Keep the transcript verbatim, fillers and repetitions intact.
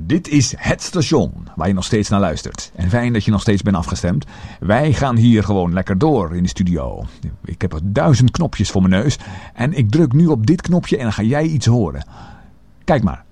Dit is het station waar je nog steeds naar luistert. En fijn dat je nog steeds bent afgestemd. Wij gaan hier gewoon lekker door in de studio. Ik heb duizend knopjes voor mijn neus. En ik druk nu op dit knopje en dan ga jij iets horen. Kijk maar.